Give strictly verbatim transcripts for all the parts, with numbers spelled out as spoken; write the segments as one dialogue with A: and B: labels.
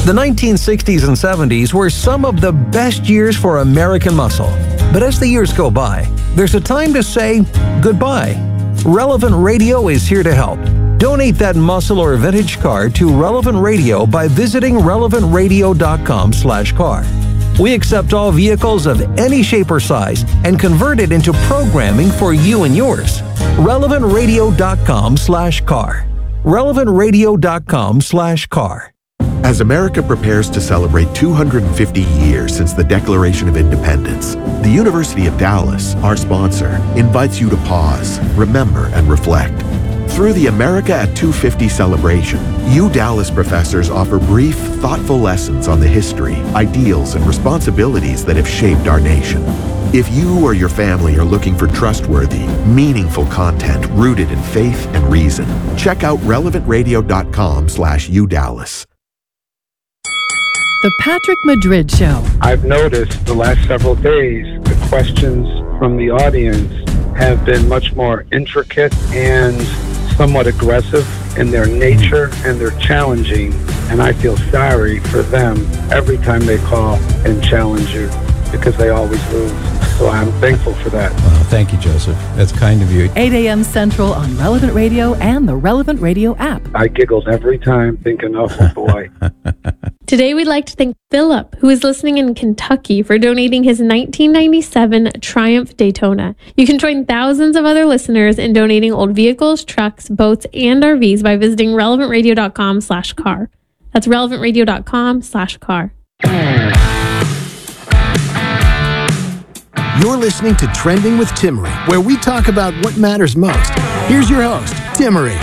A: The nineteen sixties and seventies were some of the best years for American muscle. But as the years go by, there's a time to say goodbye. Relevant Radio is here to help. Donate that muscle or vintage car to Relevant Radio by visiting relevant radio dot com slash car. We accept all vehicles of any shape or size and convert it into programming for you and yours. relevant radio dot com slash car. relevant radio dot com slash car.
B: As America prepares to celebrate two hundred fifty years since the Declaration of Independence, the University of Dallas, our sponsor, invites you to pause, remember, and reflect. Through the America at two fifty celebration, U Dallas professors offer brief, thoughtful lessons on the history, ideals, and responsibilities that have shaped our nation. If you or your family are looking for trustworthy, meaningful content rooted in faith and reason, check out relevant radio dot com slash U Dallas.
C: The Patrick Madrid Show.
D: I've noticed the last several days, the questions from the audience have been much more intricate and somewhat aggressive in their nature, and they're challenging. And I feel sorry for them every time they call and challenge you, because they always lose. So I'm thankful for that.
E: Well, thank you, Joseph. That's kind of you.
C: eight a.m. Central on Relevant Radio and the Relevant Radio app.
D: I giggled every time thinking, oh boy.
F: Today we'd like to thank Philip, who is listening in Kentucky, for donating his nineteen ninety-seven Triumph Daytona. You can join thousands of other listeners in donating old vehicles, trucks, boats, and R Vs by visiting relevant radio dot com slash car. That's relevant radio dot com slash car.
G: You're listening to Trending with Timmery, where we talk about what matters most. Here's your host, Timmery.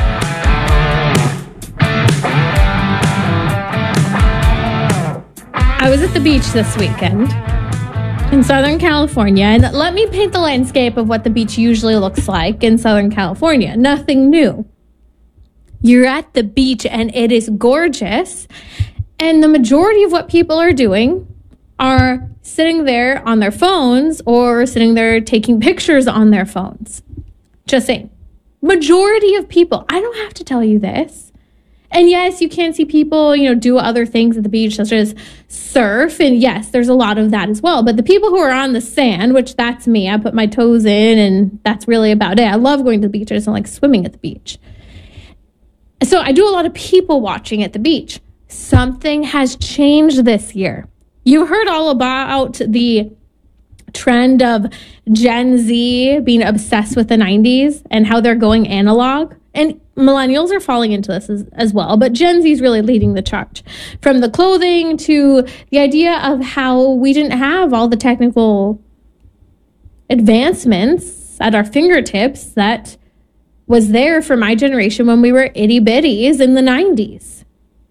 F: I was at the beach this weekend in Southern California, and let me paint the landscape of what the beach usually looks like in Southern California. Nothing new. You're at the beach and it is gorgeous, and the majority of what people are doing are sitting there on their phones or sitting there taking pictures on their phones. Just saying. Majority of people. I don't have to tell you this. And yes, you can see people, you know, do other things at the beach, such as surf. And yes, there's a lot of that as well. But the people who are on the sand, which that's me, I put my toes in and that's really about it. I love going to the beach. I just don't like swimming at the beach. So I do a lot of people watching at the beach. Something has changed this year. You've heard all about the trend of Gen Z being obsessed with the nineties and how they're going analog. And millennials are falling into this as, as well. But Gen Z is really leading the charge. From the clothing to the idea of how we didn't have all the technical advancements at our fingertips that was there for my generation when we were itty bitties in the nineties.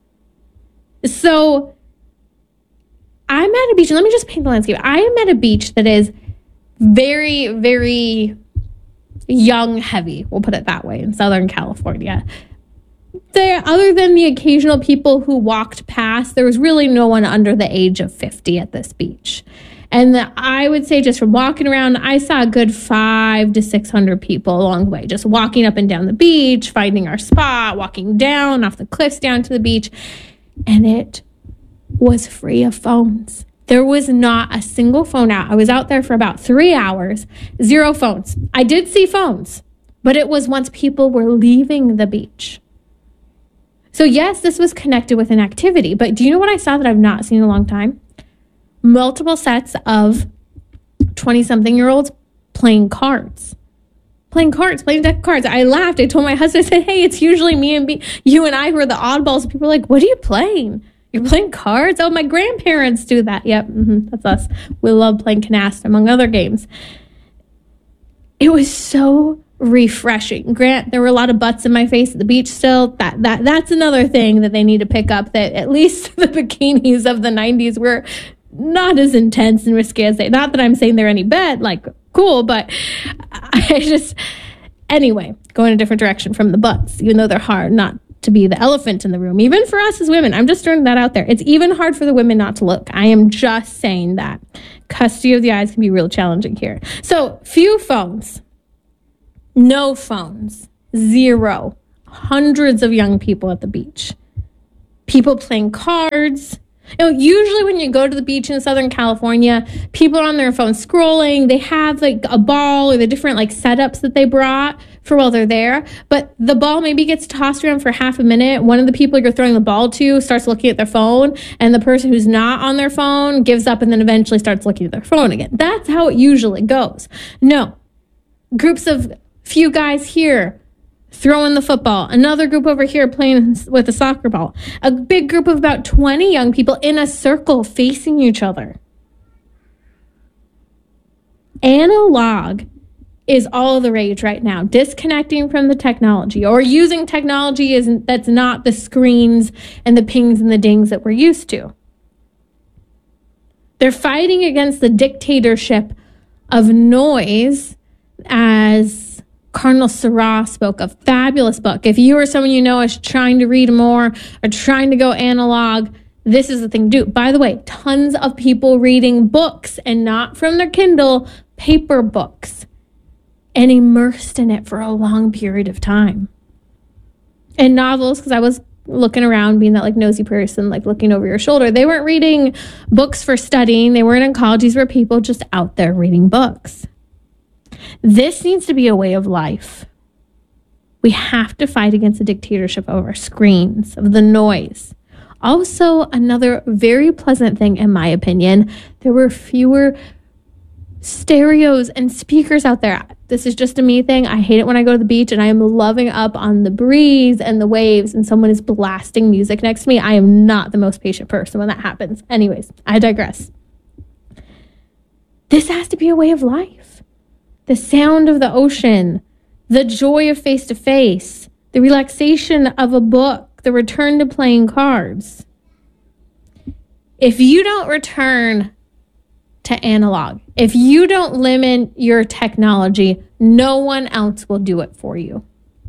F: So I'm at a beach, and let me just paint the landscape. I am at a beach that is very, very young heavy, we'll put it that way, in Southern California. There, other than the occasional people who walked past, there was really no one under the age of fifty at this beach. And the, I would say just from walking around, I saw a good five to six hundred people along the way, just walking up and down the beach, finding our spot, walking down off the cliffs down to the beach. And it was free of phones. There was not a single phone out. I was out there for about three hours, zero phones. I did see phones, but it was once people were leaving the beach. So yes, this was connected with an activity, but do you know what I saw that I've not seen in a long time? Multiple sets of twenty-something-year-olds playing cards. Playing cards, playing deck of cards. I laughed. I told my husband, I said, hey, it's usually me and me, you and I who are the oddballs. People are like, what are you playing? You're playing cards? Oh, my grandparents do that. Yep, mm-hmm, that's us. We love playing canasta, among other games. It was so refreshing. Grant, there were a lot of butts in my face at the beach still. That that That's another thing that they need to pick up, that at least the bikinis of the nineties were not as intense and risky as they. Not that I'm saying they're any bad, like, cool, but I just... Anyway, going a different direction from the butts, even though they're hard not to be the elephant in the room. Even for us as women, I'm just throwing that out there. It's even hard for the women not to look. I am just saying that. Custody of the eyes can be real challenging here. So, few phones. No phones. Zero. Hundreds of young people at the beach. people playing cards. You know, usually when you go to the beach in Southern California, people are on their phone scrolling. They have like a ball or the different like setups that they brought for while they're there. But the ball maybe gets tossed around for half a minute. One of the people you're throwing the ball to starts looking at their phone, and the person who's not on their phone gives up and then eventually starts looking at their phone again. That's how it usually goes. No. Groups of few guys here throwing the football, another group over here playing with a soccer ball, a big group of about twenty young people in a circle facing each other. Analog is all the rage right now. Disconnecting from the technology or using technology isn't, that's not the screens and the pings and the dings that we're used to. They're fighting against the dictatorship of noise, as Cardinal Sarah spoke, a fabulous book. If you or someone you know is trying to read more or trying to go analog, this is the thing to do. By the way, tons of people reading books and not from their Kindle, paper books, and immersed in it for a long period of time. And novels, because I was looking around, being that like nosy person, like looking over your shoulder. They weren't reading books for studying. They weren't in college. These were people just out there reading books. This needs to be a way of life. We have to fight against the dictatorship of our screens, of the noise. Also, another very pleasant thing, in my opinion, there were fewer stereos and speakers out there. This is just a me thing. I hate it when I go to the beach and I am loving up on the breeze and the waves and someone is blasting music next to me. I am not the most patient person when that happens. Anyways, I digress. This has to be a way of life. The sound of the ocean, the joy of face-to-face, the relaxation of a book, the return to playing cards. If you don't return to analog, if you don't limit your technology, no one else will do it for you.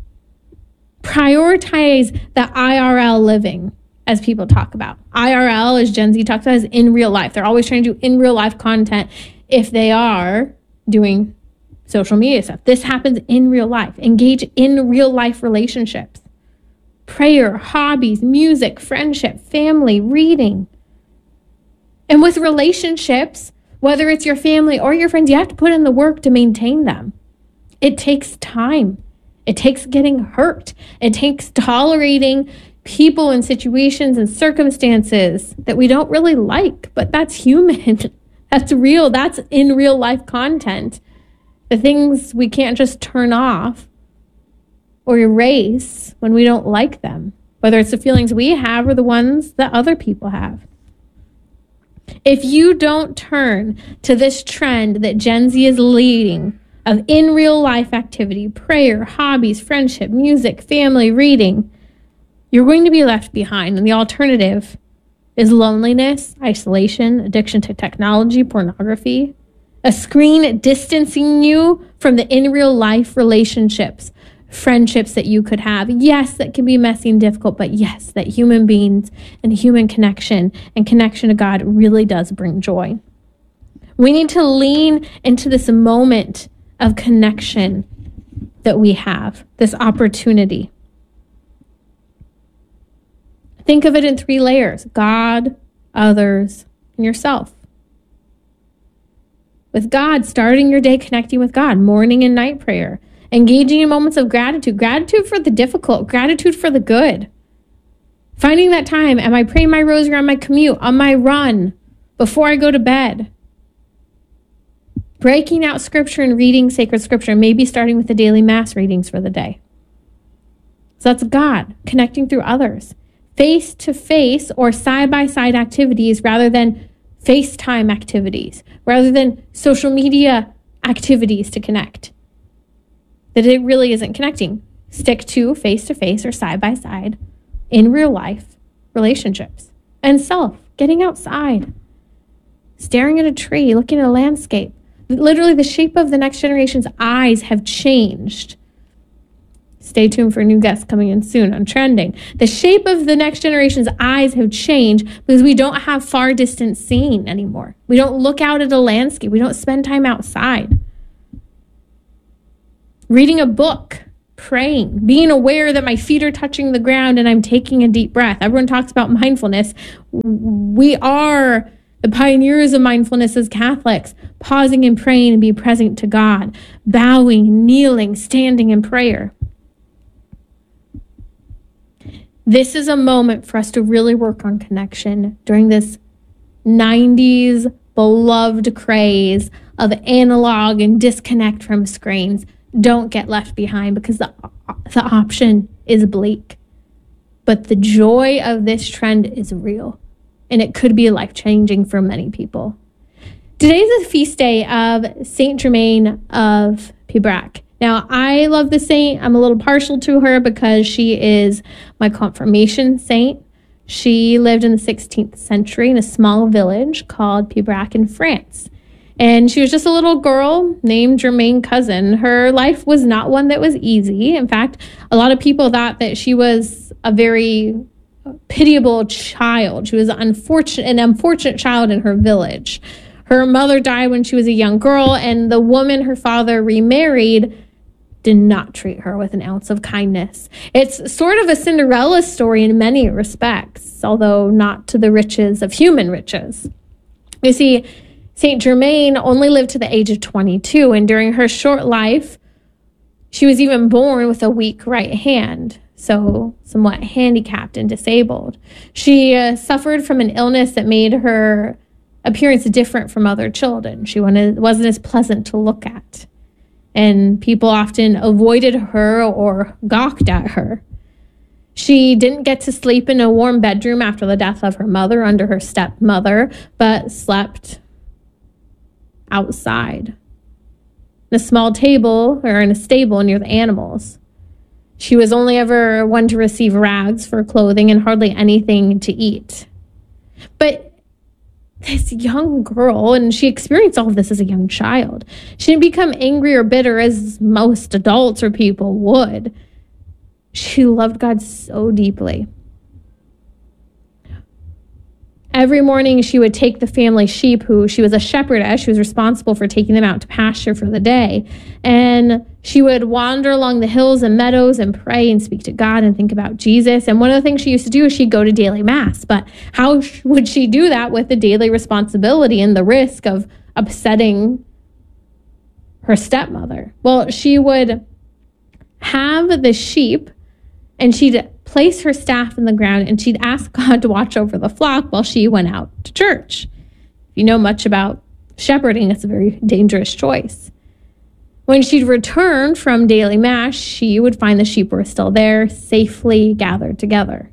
F: Prioritize the I R L living, as people talk about. I R L, as Gen Z talks about, is in real life. They're always trying to do in real life content if they are doing social media stuff. This happens in real life. Engage in real life relationships. Prayer, hobbies, music, friendship, family, reading. And with relationships, whether it's your family or your friends, you have to put in the work to maintain them. It takes time. It takes getting hurt. It takes tolerating people and situations and circumstances that we don't really like, but that's human. That's real. That's in real life content. The things we can't just turn off or erase when we don't like them, whether it's the feelings we have or the ones that other people have. If you don't turn to this trend that Gen Z is leading of in real life activity, prayer, hobbies, friendship, music, family, reading, you're going to be left behind. And the alternative is loneliness, isolation, addiction to technology, pornography, a screen distancing you from the in real life relationships, friendships that you could have. Yes, that can be messy and difficult, but yes, that human beings and human connection and connection to God really does bring joy. We need to lean into this moment of connection that we have, this opportunity. Think of it in three layers: God, others, and yourself. With God, starting your day connecting with God, morning and night prayer, engaging in moments of gratitude, gratitude for the difficult, gratitude for the good. Finding that time, am I praying my rosary on my commute, on my run, before I go to bed? Breaking out scripture and reading sacred scripture, maybe starting with the daily mass readings for the day. So that's God, connecting through others. Face-to-face or side-by-side activities rather than FaceTime activities, rather than social media activities to connect. That it really isn't connecting. Stick to face-to-face or side-by-side in real life relationships. And self, getting outside, staring at a tree, looking at a landscape. Literally, the shape of the next generation's eyes have changed. Stay tuned for new guests coming in soon on Trending. The shape of the next generation's eyes have changed because we don't have far distance seeing anymore. We don't look out at a landscape. We don't spend time outside. Reading a book praying, being aware that my feet are touching the ground and I'm taking a deep breath. Everyone talks about mindfulness. We are the pioneers of mindfulness as Catholics, pausing and praying and be present to God, bowing, kneeling, standing in prayer. This is a moment for us to really work on connection during this nineties beloved craze of analog and disconnect from screens. Don't get left behind, because the, the option is bleak. But the joy of this trend is real, and it could be life-changing for many people. Today is the feast day of Saint Germain of Pibrac. Now, I love the saint. I'm a little partial to her because she is my confirmation saint. She lived in the sixteenth century in a small village called Pibrac in France. And she was just a little girl named Germaine Cousin. Her life was not one that was easy. In fact, a lot of people thought that she was a very pitiable child. She was an unfortunate, an unfortunate child in her village. Her mother died when she was a young girl, and the woman her father remarried did not treat her with an ounce of kindness. It's sort of a Cinderella story in many respects, although not to the riches of human riches. You see, Saint Germain only lived to the age of twenty-two, and during her short life, she was even born with a weak right hand, so somewhat handicapped and disabled. She uh, suffered from an illness that made her appearance different from other children. She wasn't as pleasant to look at, and people often avoided her or gawked at her. She didn't get to sleep in a warm bedroom after the death of her mother under her stepmother, but slept outside, in a small table or in a stable near the animals. She was only ever one to receive rags for clothing and hardly anything to eat. But this young girl, and she experienced all of this as a young child, she didn't become angry or bitter as most adults or people would. She loved God so deeply. Every morning she would take the family sheep, who she was a shepherdess. She was responsible for taking them out to pasture for the day. And she would wander along the hills and meadows and pray and speak to God and think about Jesus. And one of the things she used to do is she'd go to daily mass. But how would she do that with the daily responsibility and the risk of upsetting her stepmother? Well, she would have the sheep, and she'd place her staff in the ground, and she'd ask God to watch over the flock while she went out to church. If you know much about shepherding, it's a very dangerous choice. When she'd return from daily mass, she would find the sheep were still there, safely gathered together.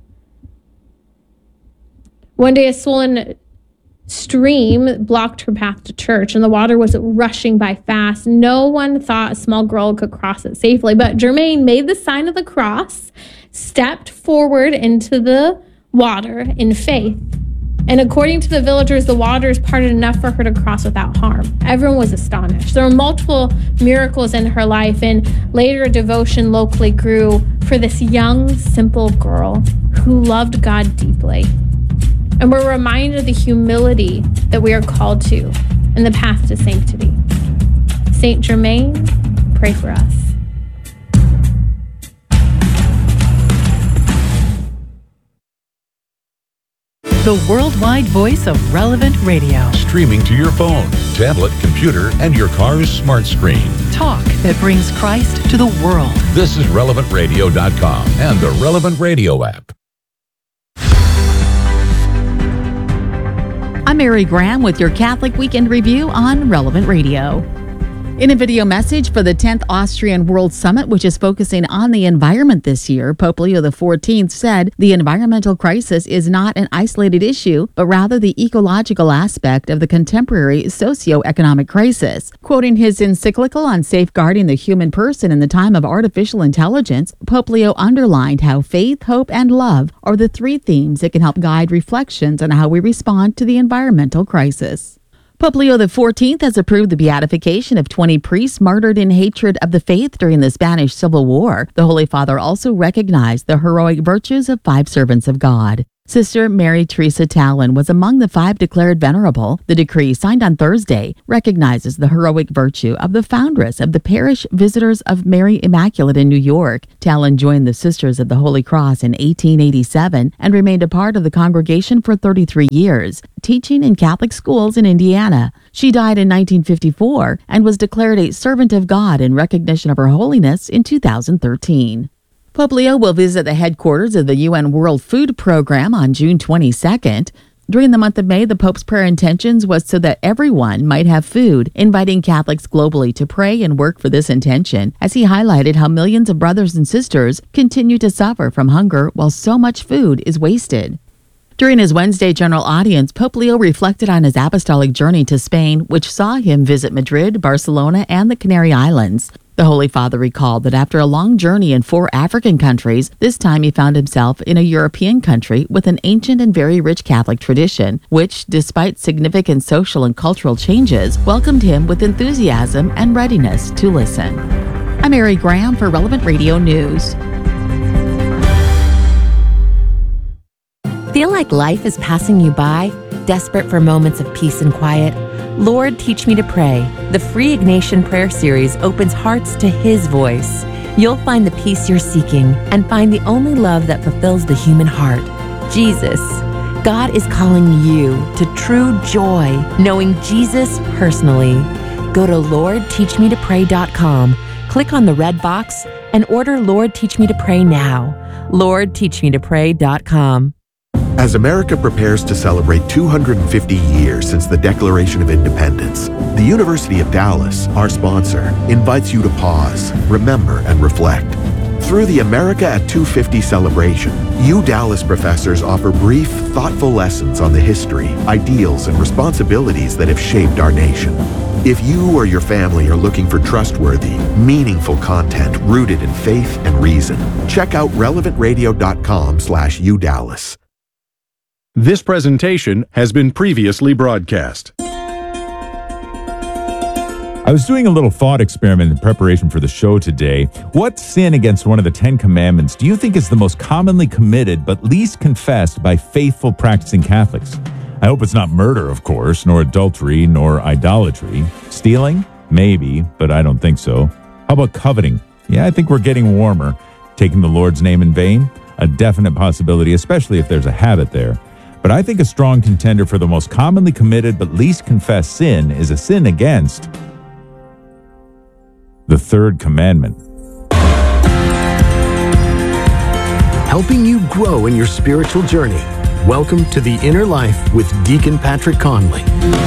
F: One day, a swollen stream blocked her path to church, and the water was rushing by fast. No one thought a small girl could cross it safely, but Germaine made the sign of the cross, stepped forward into the water in faith. And according to the villagers, the waters parted enough for her to cross without harm. Everyone was astonished. There were multiple miracles in her life, and later a devotion locally grew for this young, simple girl who loved God deeply. And we're reminded of the humility that we are called to and the path to sanctity. Saint Germain, pray for us.
C: The worldwide voice of Relevant Radio.
H: Streaming to your phone, tablet, computer, and your car's smart screen.
C: Talk that brings Christ to the world.
H: This is relevant radio dot com and the Relevant Radio app.
I: I'm Mary Graham with your Catholic Weekend Review on Relevant Radio. In a video message for the tenth Austrian World Summit, which is focusing on the environment this year, Pope Leo the fourteenth said the environmental crisis is not an isolated issue, but rather the ecological aspect of the contemporary socio-economic crisis. Quoting his encyclical on safeguarding the human person in the time of artificial intelligence, Pope Leo underlined how faith, hope, and love are the three themes that can help guide reflections on how we respond to the environmental crisis. Pope Leo the fourteenth has approved the beatification of twenty priests martyred in hatred of the faith during the Spanish Civil War. The Holy Father also recognized the heroic virtues of five servants of God. Sister Mary Teresa Talon was among the five declared venerable. The decree, signed on Thursday, recognizes the heroic virtue of the foundress of the Parish Visitors of Mary Immaculate in New York. Talon joined the Sisters of the Holy Cross in eighteen eighty-seven and remained a part of the congregation for thirty-three years, teaching in Catholic schools in Indiana. She died in nineteen fifty-four and was declared a servant of God in recognition of her holiness in two thousand thirteen. Pope Leo will visit the headquarters of the U N World Food Program on June twenty-second. During the month of May, the Pope's prayer intentions was so that everyone might have food, inviting Catholics globally to pray and work for this intention, as he highlighted how millions of brothers and sisters continue to suffer from hunger while so much food is wasted. During his Wednesday general audience, Pope Leo reflected on his apostolic journey to Spain, which saw him visit Madrid, Barcelona, and the Canary Islands. The Holy Father recalled that after a long journey in four African countries, this time he found himself in a European country with an ancient and very rich Catholic tradition, which, despite significant social and cultural changes, welcomed him with enthusiasm and readiness to listen. I'm Mary Graham for Relevant Radio News.
J: Feel like life is passing you by? Desperate for moments of peace and quiet? Lord, Teach Me to Pray, the free Ignatian prayer series, opens hearts to His voice. You'll find the peace you're seeking and find the only love that fulfills the human heart, Jesus. God is calling you to true joy, knowing Jesus personally. Go to lord teach me to pray dot com, click on the red box, and order Lord, Teach Me to Pray now. lord teach me to pray dot com.
B: As America prepares to celebrate two hundred fifty years since the Declaration of Independence, the University of Dallas, our sponsor, invites you to pause, remember, and reflect. Through the America at two fifty celebration, U Dallas professors offer brief, thoughtful lessons on the history, ideals, and responsibilities that have shaped our nation. If you or your family are looking for trustworthy, meaningful content rooted in faith and reason, check out relevant radio dot com slash U Dallas.
K: This presentation has been previously broadcast.
L: I was doing a little thought experiment in preparation for the show today. What sin against one of the Ten Commandments do you think is the most commonly committed but least confessed by faithful practicing Catholics? I hope it's not murder, of course, nor adultery, nor idolatry. Stealing? Maybe, but I don't think so. How about coveting? Yeah, I think we're getting warmer. Taking the Lord's name in vain? A definite possibility, especially if there's a habit there. But I think a strong contender for the most commonly committed but least confessed sin is a sin against the third commandment.
G: Helping you grow in your spiritual journey. Welcome to The Inner Life with Deacon Patrick Conley.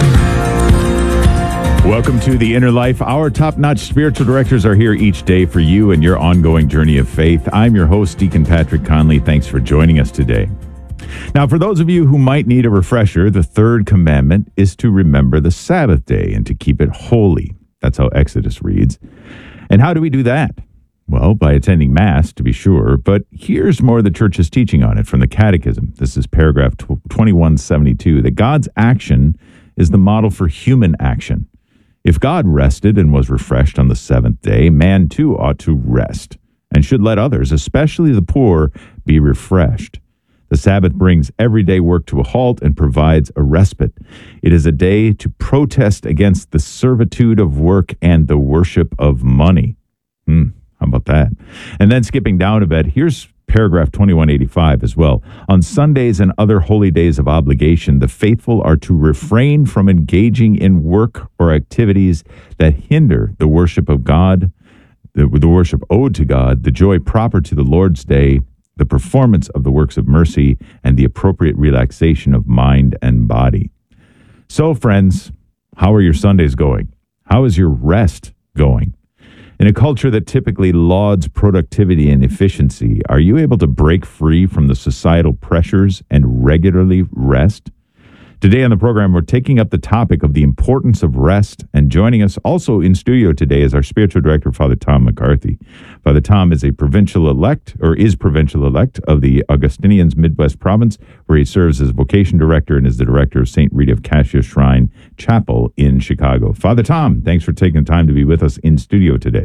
L: Welcome to The Inner Life. Our top-notch spiritual directors are here each day for you and your ongoing journey of faith. I'm your host, Deacon Patrick Conley. Thanks for joining us today. Now, for those of you who might need a refresher, the third commandment is to remember the Sabbath day and to keep it holy. That's how Exodus reads. And how do we do that? Well, by attending Mass, to be sure, but here's more of the Church's teaching on it from the Catechism. This is paragraph twenty-one seventy-two, that God's action is the model for human action. If God rested and was refreshed on the seventh day, man too ought to rest and should let others, especially the poor, be refreshed. The Sabbath brings everyday work to a halt and provides a respite. It is a day to protest against the servitude of work and the worship of money. Hmm, how about that? And then skipping down a bit, here's paragraph twenty-one eighty-five as well. On Sundays and other holy days of obligation, the faithful are to refrain from engaging in work or activities that hinder the worship of God, the, the worship owed to God, the joy proper to the Lord's day, the performance of the works of mercy, and the appropriate relaxation of mind and body. So, friends, how are your Sundays going? How is your rest going? In a culture that typically lauds productivity and efficiency, are you able to break free from the societal pressures and regularly rest? Today on the program, we're taking up the topic of the importance of rest, and joining us also in studio today is our spiritual director, Father Tom McCarthy. Father Tom is a provincial elect, or is provincial elect of the Augustinians Midwest Province, where he serves as vocation director and is the director of Saint Rita of Cassia Shrine Chapel in Chicago. Father Tom, thanks for taking the time to be with us in studio today.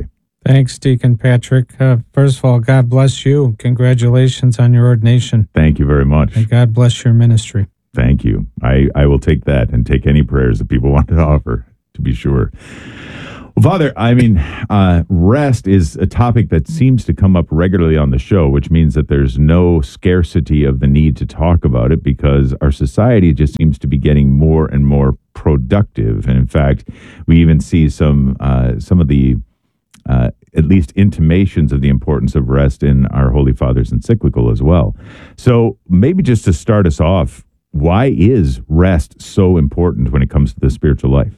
E: Thanks, Deacon Patrick. Uh, first of all, God bless you. Congratulations on your ordination.
L: Thank you very much.
E: And God bless your ministry.
L: Thank you. I, I will take that and take any prayers that people want to offer, to be sure. Well, Father, I mean, uh, rest is a topic that seems to come up regularly on the show, which means that there's no scarcity of the need to talk about it because our society just seems to be getting more and more productive. And in fact, we even see some uh, some of the uh, at least intimations of the importance of rest in our Holy Father's encyclical as well. So maybe just to start us off, why is rest so important when it comes to the spiritual life?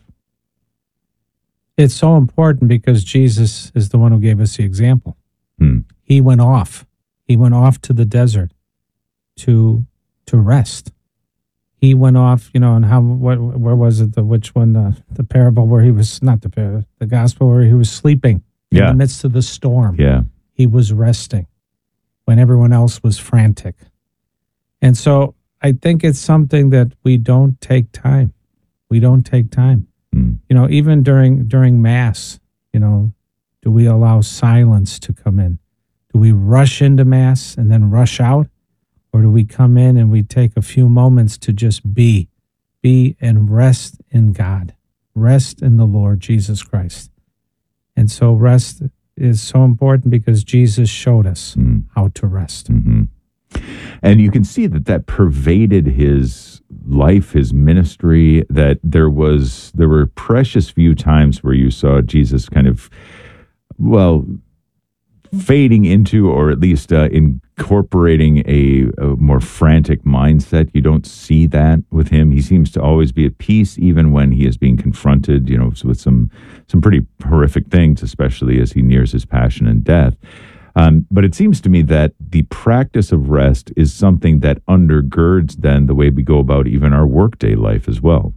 E: It's so important because Jesus is the one who gave us the example.
L: Hmm.
E: He went off. He went off to the desert to to rest. He went off, you know, and how what where was it? The which one? The the parable where he was not the parable, the gospel where he was sleeping in
L: Yeah.
E: the midst of the storm.
L: Yeah.
E: He was resting when everyone else was frantic. And so I think it's something that we don't take time. We don't take time.
L: Mm.
E: You know, even during during Mass, you know, do we allow silence to come in? Do we rush into Mass and then rush out? Or do we come in and we take a few moments to just be, be and rest in God, rest in the Lord Jesus Christ? And so rest is so important because Jesus showed us
L: Mm.
E: how to rest.
L: Mm-hmm. And you can see that that pervaded his life, his ministry, that there was, there were precious few times where you saw Jesus kind of, well, fading into, or at least uh, incorporating a, a more frantic mindset. You don't see that with him. He seems to always be at peace, even when he is being confronted, you know, with some, some pretty horrific things, especially as he nears his passion and death. Um, but it seems to me that the practice of rest is something that undergirds then the way we go about even our workday life as well.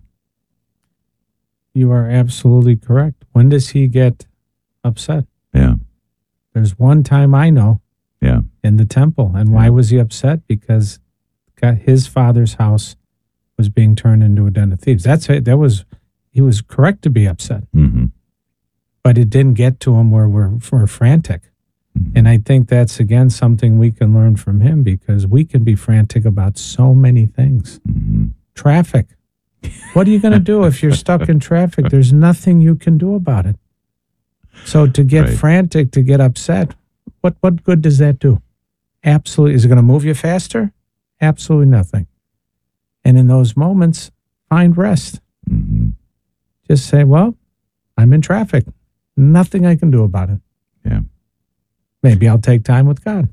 E: You are absolutely correct. When does he get upset?
L: Yeah.
E: There's one time I know
L: Yeah.
E: in the temple. And why was he upset? Because God, his father's house was being turned into a den of thieves. That's it. That was, he was correct to be upset.
L: Mm-hmm.
E: But it didn't get to him where we're, we're frantic.
L: Mm-hmm.
E: And I think that's, again, something we can learn from him because we can be frantic about so many things.
L: Mm-hmm.
E: Traffic. What are you going to do if you're stuck in traffic? There's nothing you can do about it. So to get
L: Right.
E: frantic, to get upset, what, what good does that do? Absolutely. Is it going to move you faster? Absolutely nothing. And in those moments, find rest.
L: Mm-hmm.
E: Just say, well, I'm in traffic. Nothing I can do about it.
L: Yeah.
E: Maybe I'll take time with God.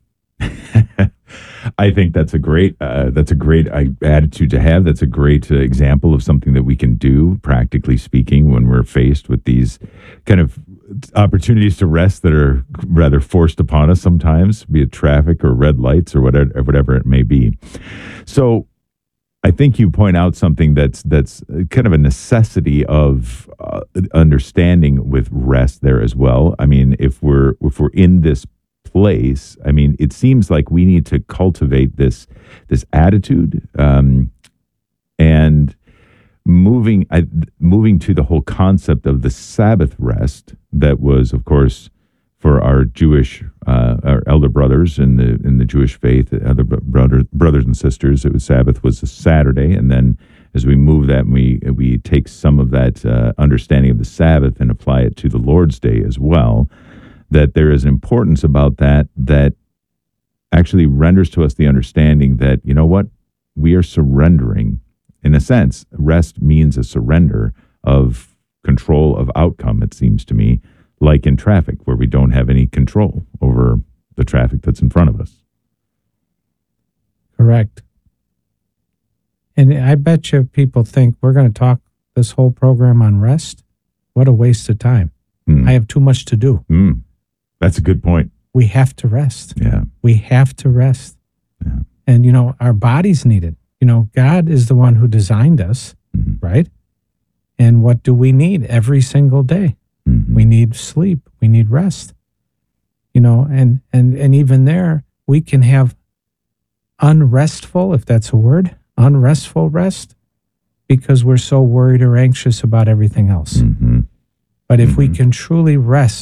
L: I think that's a great uh, that's a great uh, attitude to have. That's a great uh, example of something that we can do, practically speaking, when we're faced with these kind of opportunities to rest that are rather forced upon us sometimes, be it traffic or red lights or whatever, whatever it may be. So I think you point out something that's that's kind of a necessity of uh, understanding with rest there as well. I mean, if we're if we're in this place, I mean, it seems like we need to cultivate this this attitude um, and moving uh, moving to the whole concept of the Sabbath rest that was, of course, for our Jewish uh, our elder brothers in the in the Jewish faith, other brother, brothers and sisters. It was Sabbath was a Saturday, and then as we move that, we we take some of that uh, understanding of the Sabbath and apply it to the Lord's Day as well. That there is importance about that that actually renders to us the understanding that, you know what, we are surrendering. In a sense, rest means a surrender of control of outcome, it seems to me, like in traffic, where we don't have any control over the traffic that's in front of us.
E: Correct. And I bet you people think we're going to talk this whole program on rest. What a waste of time.
L: Mm.
E: I have too much to do.
L: Mm. That's a good point.
E: We have to rest.
L: Yeah.
E: We have to rest.
L: Yeah.
E: And, you know, our bodies need it. You know, God is the one who designed us,
L: Mm-hmm.
E: right? And what do we need every single day?
L: Mm-hmm.
E: We need sleep. We need rest. You know, and, and, and even there, we can have unrestful, if that's a word, unrestful rest because we're so worried or anxious about everything else.
L: Mm-hmm.
E: But if
L: Mm-hmm.
E: we can truly rest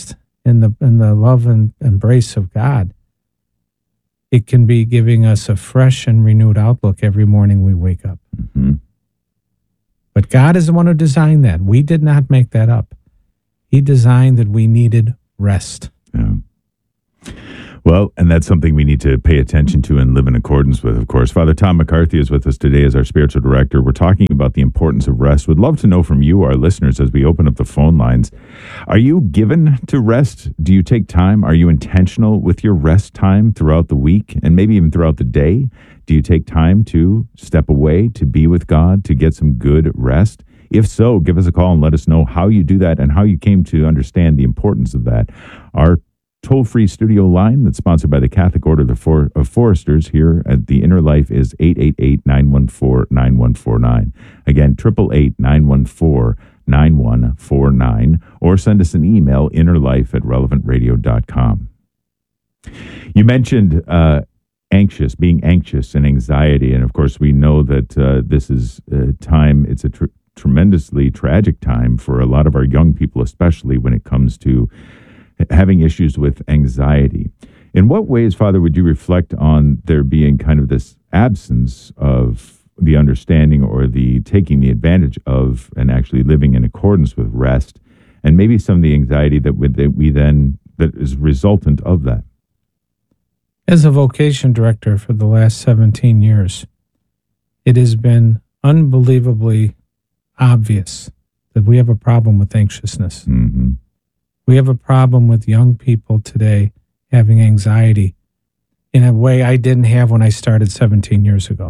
E: in the in the love and embrace of God, it can be giving us a fresh and renewed outlook every morning we wake up.
L: Mm-hmm.
E: But God is the one who designed that. We did not make that up. He designed that we needed rest.
L: Yeah. Well, and that's something we need to pay attention to and live in accordance with, of course. Father Tom McCarthy is with us today as our spiritual director. We're talking about the importance of rest. We'd love to know from you, our listeners, as we open up the phone lines. Are you given to rest? Do you take time? Are you intentional with your rest time throughout the week and maybe even throughout the day? Do you take time to step away, to be with God, to get some good rest? If so, give us a call and let us know how you do that and how you came to understand the importance of that. Our toll-free studio line that's sponsored by the Catholic Order of, the For- of Foresters here at the Inner Life is eight eight eight, nine one four, nine one four nine. Again, eight eight eight, nine one four, nine one four nine, or send us an email, innerlife at relevant radio dot com. You mentioned uh, anxious, being anxious and anxiety, and of course we know that uh, this is a time, it's a tr- tremendously tragic time for a lot of our young people, especially when it comes to having issues with anxiety. In what ways, Father, would you reflect on there being kind of this absence of the understanding or the taking the advantage of and actually living in accordance with rest, and maybe some of the anxiety that, would, that we then, that is resultant of that?
E: As a vocation director for the last seventeen years, it has been unbelievably obvious that we have a problem with anxiousness.
L: Mm-hmm.
E: We have a problem with young people today having anxiety in a way I didn't have when I started seventeen years ago.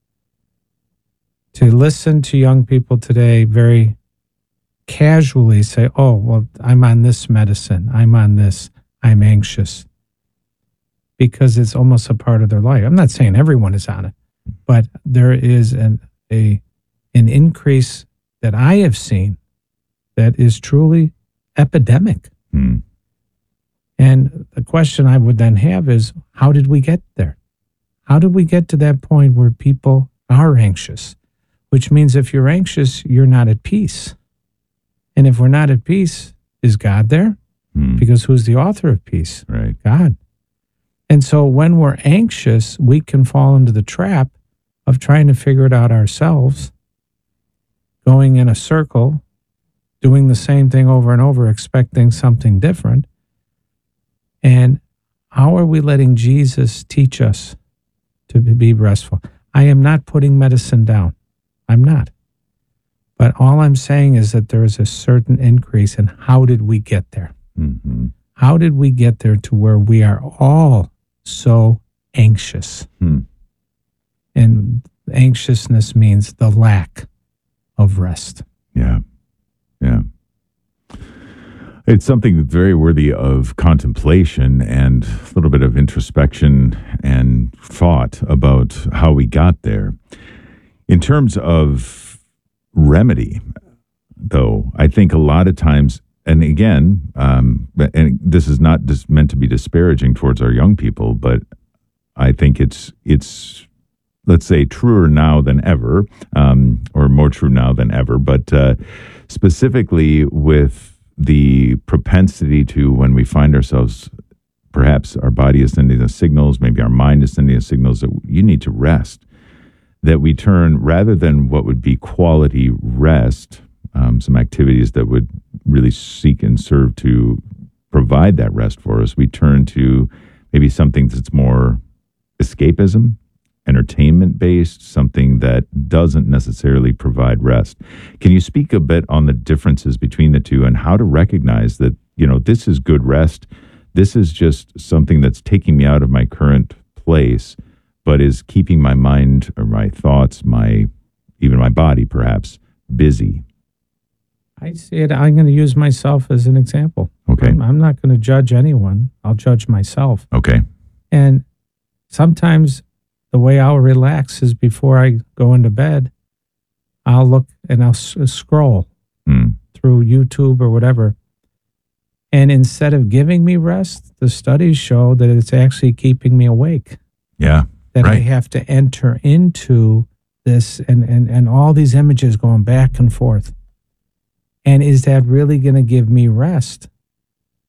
E: To listen to young people today very casually say, oh, well, I'm on this medicine, I'm on this, I'm anxious, because it's almost a part of their life. I'm not saying everyone is on it, but there is an, a, an increase that I have seen that is truly epidemic.
L: Hmm.
E: And the question I would then have is, how did we get there? How did we get to that point where people are anxious? Which means if you're anxious, you're not at peace. And if we're not at peace, is God there?
L: Hmm.
E: Because who's the author of peace?
L: Right.
E: God. And so when we're anxious, we can fall into the trap of trying to figure it out ourselves, going in a circle, doing the same thing over and over, expecting something different. And how are we letting Jesus teach us to be restful? I am not putting medicine down. I'm not. But all I'm saying is that there is a certain increase in how did we get there?
L: Mm-hmm.
E: How did we get there to where we are all so anxious?
L: Hmm.
E: And anxiousness means the lack of rest.
L: Yeah. Yeah. It's something that's very worthy of contemplation and a little bit of introspection and thought about how we got there. In terms of remedy, though, I think a lot of times, and again, um, and this is not just meant to be disparaging towards our young people, but I think it's it's let's say truer now than ever, um, or more true now than ever, but uh, specifically with the propensity to, when we find ourselves, perhaps our body is sending us signals, maybe our mind is sending us signals that you need to rest, that we turn, rather than what would be quality rest, um, some activities that would really seek and serve to provide that rest for us, we turn to maybe something that's more escapism, entertainment-based, something that doesn't necessarily provide rest. Can you speak a bit on the differences between the two and how to recognize that, you know, this is good rest, this is just something that's taking me out of my current place, but is keeping my mind or my thoughts, my even my body perhaps, busy?
E: I see it. I'm going to use myself as an example.
L: Okay.
E: I'm, I'm not going to judge anyone. I'll judge myself.
L: Okay.
E: And sometimes the way I'll relax is before I go into bed, I'll look and I'll s- scroll
L: mm.
E: through YouTube or whatever. And instead of giving me rest, the studies show that it's actually keeping me awake.
L: Yeah.
E: That
L: right.
E: I have to enter into this and, and, and all these images going back and forth. And is that really going to give me rest?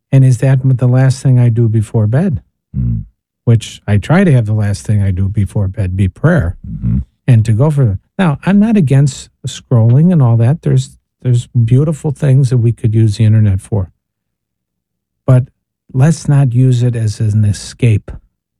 E: And is that the last thing I do before bed?
L: Mm.
E: Which I try to have the last thing I do before bed be prayer
L: Mm-hmm.
E: and to go for that. Now, I'm not against scrolling and all that. There's there's beautiful things that we could use the internet for. But let's not use it as an escape.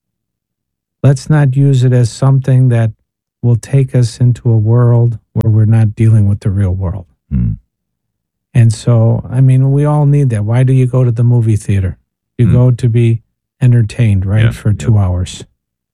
E: Let's not use it as something that will take us into a world where we're not dealing with the real world.
L: Mm.
E: And so, I mean, we all need that. Why do you go to the movie theater? You
L: Mm.
E: go to be entertained, right,
L: Yeah,
E: for two
L: yeah.
E: hours.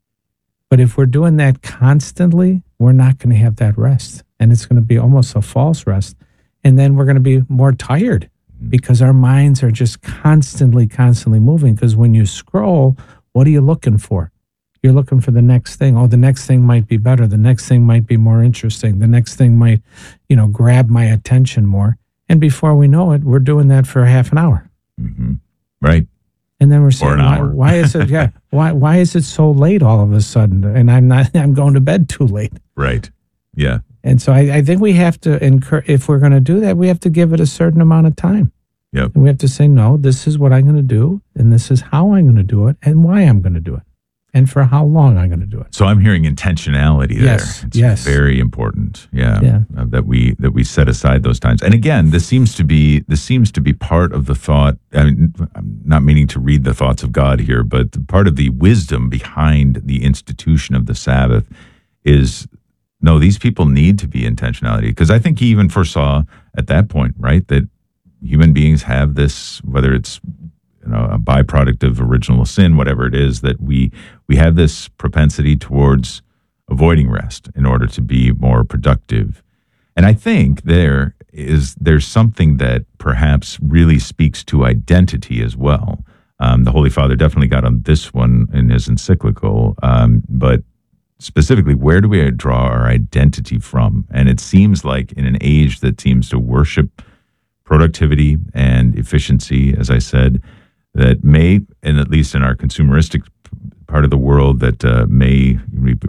E: But if we're doing that constantly, we're not going to have that rest. And it's going to be almost a false rest. And then we're going to be more tired because our minds are just constantly, constantly moving. Because when you scroll, what are you looking for? You're looking for the next thing. Oh, the next thing might be better. The next thing might be more interesting. The next thing might, you know, grab my attention more. And before we know it, we're doing that for half an hour.
L: Mm-hmm. Right.
E: And then we're
L: Or
E: saying,
L: an
E: why,
L: hour.
E: why is it? Yeah, why why is it so late all of a sudden? And I'm not. I'm going to bed too late.
L: Right. Yeah.
E: And so I, I think we have to incur. If we're going to do that, we have to give it a certain amount of time.
L: Yep.
E: And we have to say, no, this is what I'm going to do, and this is how I'm going to do it, and why I'm going to do it, and for how long I'm going to do it.
L: So I'm hearing intentionality there.
E: Yes,
L: It's
E: yes.
L: very important. Yeah.
E: Yeah.
L: Uh, that we that we set aside those times. And again, this seems to be this seems to be part of the thought. I mean, I'm not meaning to read the thoughts of God here, but part of the wisdom behind the institution of the Sabbath is no, these people need to be intentionality. Because I think he even foresaw at that point, right, that human beings have this, whether it's you know, a byproduct of original sin, whatever it is, that we we have this propensity towards avoiding rest in order to be more productive. And I think there is there's something that perhaps really speaks to identity as well. Um, the Holy Father definitely got on this one in his encyclical, um, but specifically, where do we draw our identity from? And it seems like in an age that seems to worship productivity and efficiency, as I said, that may, and at least in our consumeristic part of the world, that uh, may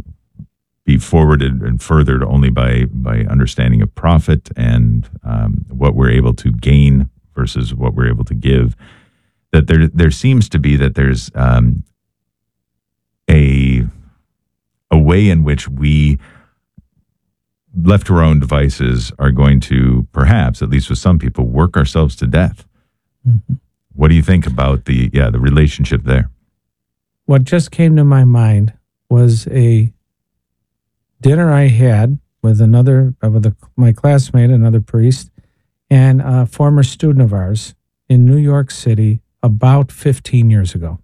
L: be forwarded and furthered only by by understanding of profit and um, what we're able to gain versus what we're able to give. That there there seems to be that there's um, a a way in which we, left to our own devices, are going to perhaps, at least with some people, work ourselves to death.
E: Mm-hmm.
L: What do you think about the yeah the relationship there?
E: What just came to my mind was a dinner I had with another uh, with a, my classmate, another priest, and a former student of ours in New York City about fifteen years ago.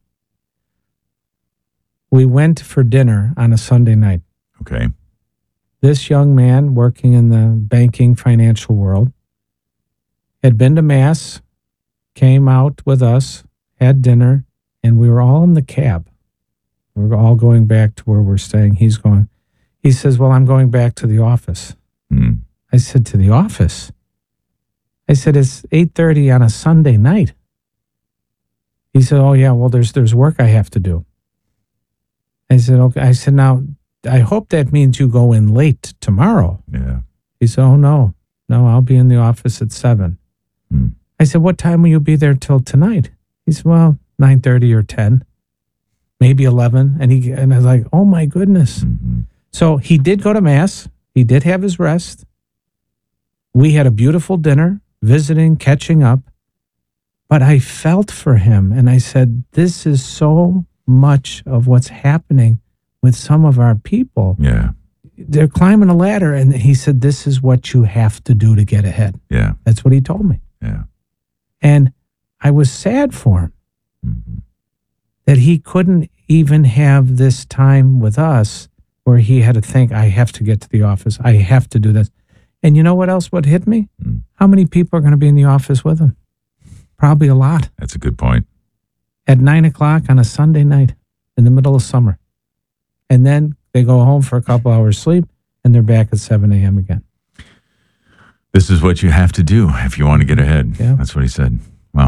E: We went for dinner on a Sunday night.
L: Okay.
E: This young man working in the banking financial world had been to Mass, came out with us, had dinner, and we were all in the cab. We were all going back to where we're staying. He's going. He says, well, I'm going back to the office.
L: Mm.
E: I said, to the office? I said, it's eight thirty on a Sunday night. He said, oh, yeah, well, there's there's work I have to do. I said, okay. I said, now, I hope that means you go in late tomorrow.
L: Yeah.
E: He said, oh, no. No, I'll be in the office at seven.
L: Mm.
E: I said, what time will you be there till tonight? He said, well, nine thirty or ten, maybe eleven. And he and I was like, oh, my goodness.
L: Mm-hmm.
E: So he did go to Mass. He did have his rest. We had a beautiful dinner, visiting, catching up. But I felt for him, and I said, this is so much of what's happening with some of our people.
L: Yeah.
E: They're climbing a ladder, and he said, this is what you have to do to get ahead.
L: Yeah.
E: That's what he told me.
L: Yeah.
E: And I was sad for him
L: Mm-hmm.
E: that he couldn't even have this time with us where he had to think, I have to get to the office. I have to do this. And you know what else would hit me?
L: Mm.
E: How many people are going to be in the office with him? Probably a lot.
L: That's a good point.
E: At nine o'clock on a Sunday night in the middle of summer. And then they go home for a couple hours sleep and they're back at seven a.m. again.
L: This is what you have to do if you want to get ahead.
E: Yeah.
L: That's what he said. Wow.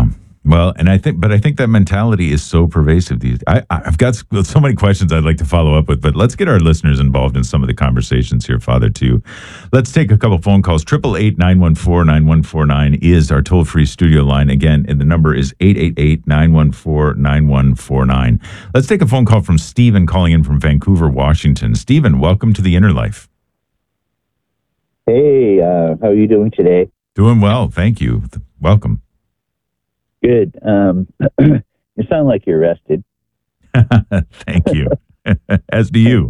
L: Well, and I think, but I think that mentality is so pervasive. These, I, I've got so many questions I'd like to follow up with, but let's get our listeners involved in some of the conversations here, Father, too. Let's take a couple phone calls. Triple eight nine one four nine one four nine is our toll-free studio line. Again, and the number is eight eight eight nine one four nine one four nine. Let's take a phone call from Stephen calling in from Vancouver, Washington. Stephen, welcome to the Inner Life.
M: Hey, uh, how are you doing today?
L: Doing well, thank you. Welcome.
M: Good. Um, you sound like you're rested.
L: Thank you. As do you.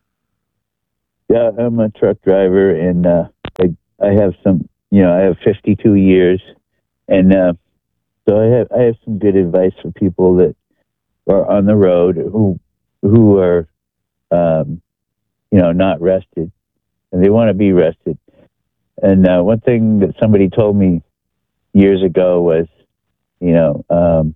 M: Yeah, I'm a truck driver, and uh, I I have some. You know, I have fifty-two years, and uh, so I have I have some good advice for people that are on the road who who are, um, you know, not rested, and they want to be rested. And uh, one thing that somebody told me years ago was, you know, um,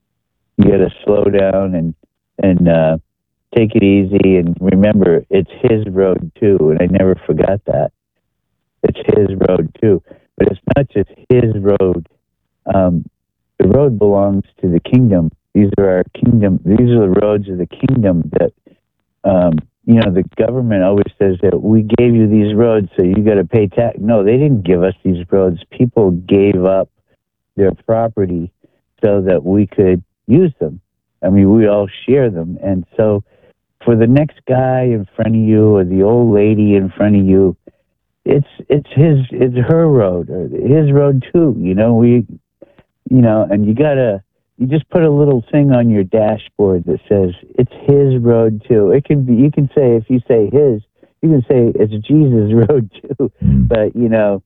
M: you got to slow down and and uh, take it easy, and remember, it's his road too. And I never forgot that. It's his road too, but it's not just his road. Um, the road belongs to the kingdom. These are our kingdom. These are the roads of the kingdom that, um, you know, the government always says that we gave you these roads, so you got to pay tax. No, they didn't give us these roads. People gave up their property so that we could use them. I mean, we all share them. And so for the next guy in front of you or the old lady in front of you, it's it's his it's her road or his road too. You know, we you know, and you gotta you just put a little thing on your dashboard that says it's his road too. It can be you can say if you say his, you can say it's Jesus' road too. But you know,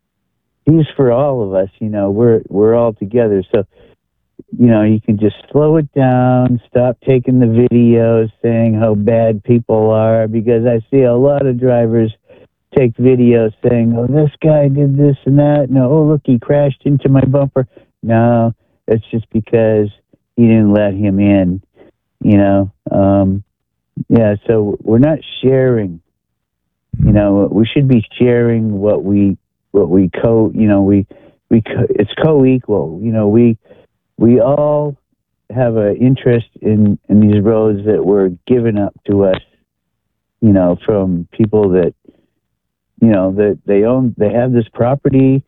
M: he's for all of us, you know, we're we're all together. So, you know, you can just slow it down, stop taking the videos saying how bad people are, because I see a lot of drivers take videos saying, oh, this guy did this and that. No, oh, look, he crashed into my bumper. No, it's just because he didn't let him in, you know. Um, yeah, so we're not sharing. You know, we should be sharing what we what we co, you know, we, we, co- it's co-equal, you know, we, we all have an interest in, in these roads that were given up to us, you know, from people that, you know, that they own, they have this property.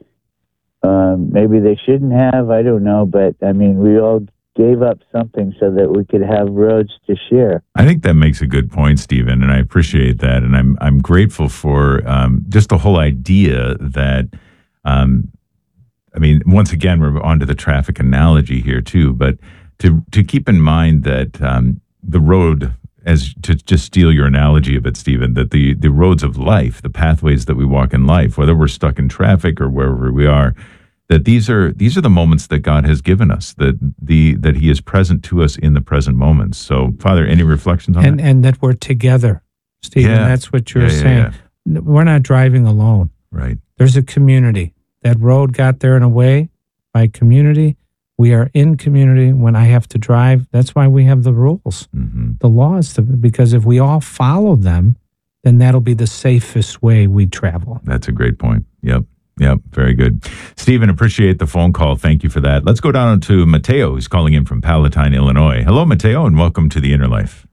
M: Um, maybe they shouldn't have, I don't know, but I mean, we all gave up something so that we could have roads to share.
L: I think that makes a good point, Stephen, and I appreciate that. And I'm I'm grateful for um, just the whole idea that, um, I mean, once again, we're onto the traffic analogy here too, but to to keep in mind that um, the road, as to just steal your analogy of it, Stephen, that the, the roads of life, the pathways that we walk in life, whether we're stuck in traffic or wherever we are, that these are these are the moments that God has given us, that the that He is present to us in the present moments. So, Father, any reflections on
E: and,
L: that?
E: And that we're together, Stephen.
L: Yeah.
E: That's what you're
L: Yeah, yeah,
E: saying.
L: yeah.
E: We're not driving alone.
L: Right.
E: There's a community. That road got there in a way by community. We are in community. When I have to drive, that's why we have the rules,
L: mm-hmm.
E: the laws, to, because if we all follow them, then that'll be the safest way we travel.
L: That's a great point. Yep. Yep. Very good. Stephen, appreciate the phone call. Thank you for that. Let's go down to Mateo, who's calling in from Palatine, Illinois. Hello, Mateo, and welcome to the Inner Life.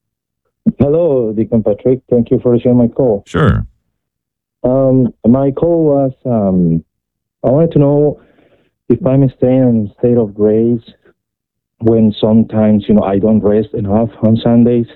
N: Hello, Deacon Patrick. Thank you for receiving my call.
L: Sure.
N: Um, my call was, um, I wanted to know if I'm staying in a state of grace when sometimes, you know, I don't rest enough on Sundays.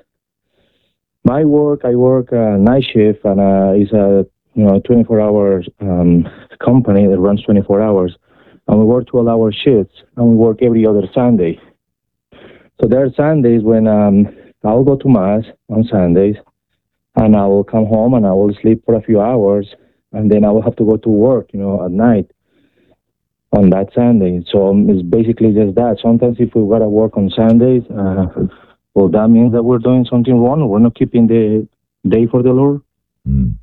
N: My work, I work a night shift, and uh, it's a, you know, twenty-four hours um, company that runs twenty-four hours. And we work twelve hour shifts, and we work every other Sunday. So there are Sundays when um, I'll go to Mass on Sundays, and I will come home and I will sleep for a few hours, and then I will have to go to work, you know, at night on that Sunday. So um, it's basically just that. Sometimes if we got to work on Sundays, uh, well, that means that we're doing something wrong. We're not keeping the day for the Lord.
L: Mm.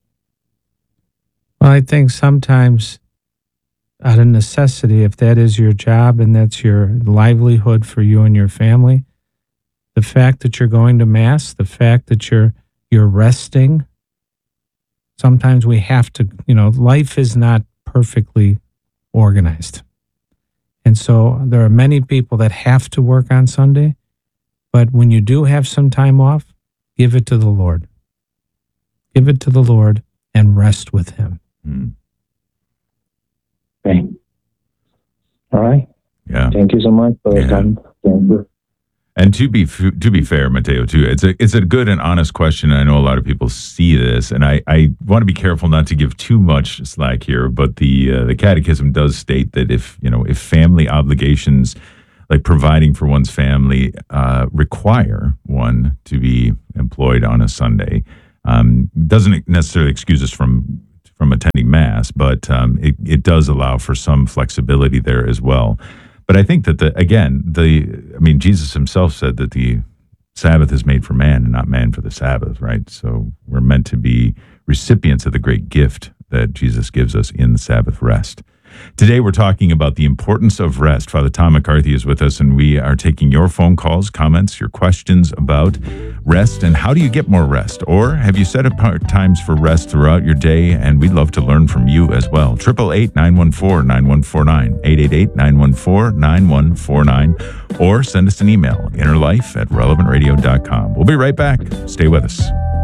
E: Well, I think sometimes out of necessity, if that is your job and that's your livelihood for you and your family, the fact that you're going to Mass, the fact that you're you're resting, sometimes we have to, you know, life is not perfectly organized. And so there are many people that have to work on Sunday, but when you do have some time off, give it to the Lord. Give it to the Lord and rest with him.
L: Mm.
N: Okay. All right.
L: Yeah.
N: Thank you so much for your time. Thank you.
L: And to be f- to be fair, Mateo, too, it's a it's a good and honest question. I know a lot of people see this, and I, I want to be careful not to give too much slack here. But the uh, the Catechism does state that if you know if family obligations, like providing for one's family, uh, require one to be employed on a Sunday, um, doesn't necessarily excuse us from from attending Mass, but um, it it does allow for some flexibility there as well. But I think that, the again, the I mean, Jesus himself said that the Sabbath is made for man and not man for the Sabbath, right? So we're meant to be recipients of the great gift that Jesus gives us in the Sabbath rest. Today, we're talking about the importance of rest. Father Tom McCarthy is with us, and we are taking your phone calls, comments, your questions about rest, and how do you get more rest? Or have you set apart times for rest throughout your day? And we'd love to learn from you as well. eight eight eight, nine one four, nine one four nine, eight eight eight, nine one four, nine one four nine, or send us an email, innerlife at relevant radio dot com. We'll be right back. Stay with us.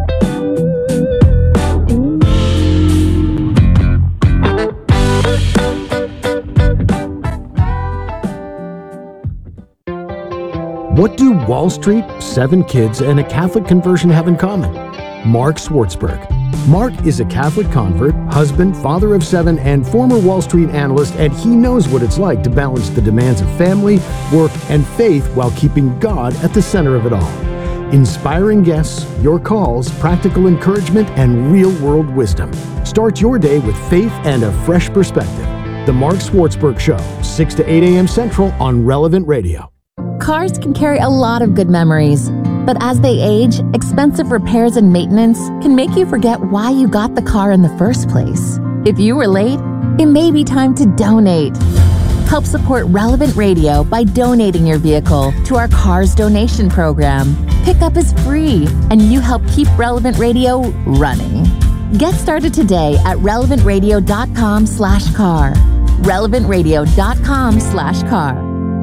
G: What do Wall Street, seven kids, and a Catholic conversion have in common? Mark Swartzberg. Mark is a Catholic convert, husband, father of seven, and former Wall Street analyst, and he knows what it's like to balance the demands of family, work, and faith while keeping God at the center of it all. Inspiring guests, your calls, practical encouragement, and real-world wisdom. Start your day with faith and a fresh perspective. The Mark Swartzberg Show, six to eight a.m. Central on Relevant Radio.
O: Cars can carry a lot of good memories, but as they age, expensive repairs and maintenance can make you forget why you got the car in the first place. If you were late, it may be time to donate. Help support Relevant Radio by donating your vehicle to our Cars Donation Program. Pickup is free, and you help keep Relevant Radio running. Get started today at relevant radio dot com slash car. relevant radio dot com slash car.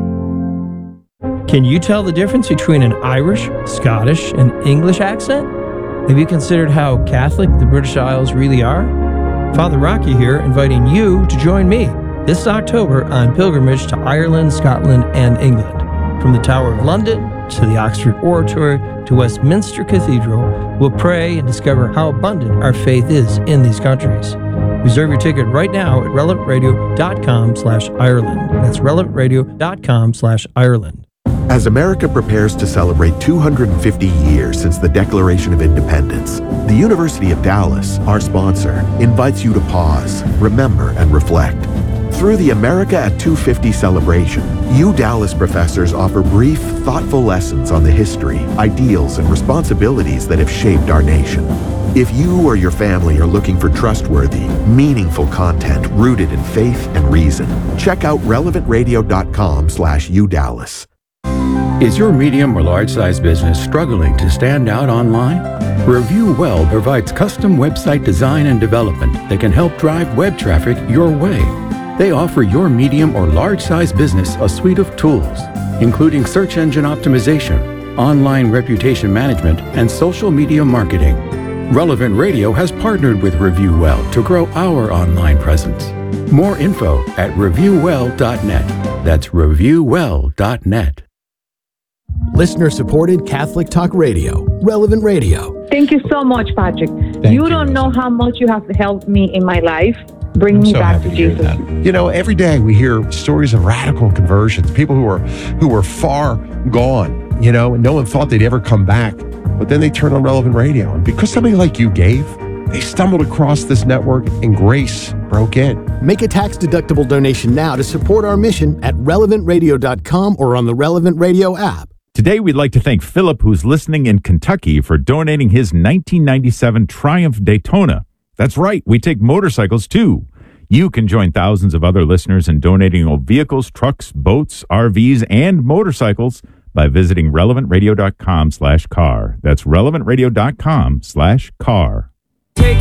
P: Can you tell the difference between an Irish, Scottish, and English accent? Have you considered how Catholic the British Isles really are? Father Rocky here, inviting you to join me this October on pilgrimage to Ireland, Scotland, and England. From the Tower of London to the Oxford Oratory to Westminster Cathedral, we'll pray and discover how abundant our faith is in these countries. Reserve your ticket right now at relevant radio dot com slash Ireland. That's relevant radio dot com slash Ireland.
B: As America prepares to celebrate two hundred fifty years since the Declaration of Independence, the University of Dallas, our sponsor, invites you to pause, remember, and reflect. Through the America at two fifty celebration, U Dallas professors offer brief, thoughtful lessons on the history, ideals, and responsibilities that have shaped our nation. If you or your family are looking for trustworthy, meaningful content rooted in faith and reason, check out relevant radio dot com slash U Dallas.
Q: Is your medium or large-size business struggling to stand out online? Review Well provides custom website design and development that can help drive web traffic your way. They offer your medium or large-size business a suite of tools, including search engine optimization, online reputation management, and social media marketing. Relevant Radio has partnered with Review Well to grow our online presence. More info at review well dot net. That's review well dot net.
G: Listener-supported Catholic Talk Radio, Relevant Radio.
R: Thank you so much, Patrick.
G: Thank
R: you,
G: you,
R: don't know how much you have helped me in my life. Bring me
S: so
R: back
S: happy
R: to
S: to hear
R: Jesus.
S: that. You know, every day we hear stories of radical conversions, people who are who were far gone, you know, and no one thought they'd ever come back. But then they turned on Relevant Radio. And because somebody like you gave, they stumbled across this network and grace broke in.
G: Make a tax-deductible donation now to support our mission at relevant radio dot com or on the Relevant Radio app.
L: Today, we'd like to thank Philip, who's listening in Kentucky, for donating his nineteen ninety-seven Triumph Daytona. That's right, we take motorcycles too. You can join thousands of other listeners in donating old vehicles, trucks, boats, R Vs, and motorcycles by visiting relevant radio dot com slash car. That's relevant radio dot com slash car.